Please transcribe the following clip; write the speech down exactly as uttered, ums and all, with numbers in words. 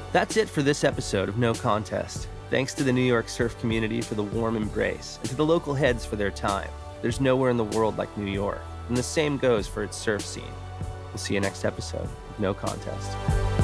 That's it for this episode of No Contest. Thanks to the New York surf community for the warm embrace, and to the local heads for their time. There's nowhere in the world like New York, and the same goes for its surf scene. We'll see you next episode of No Contest.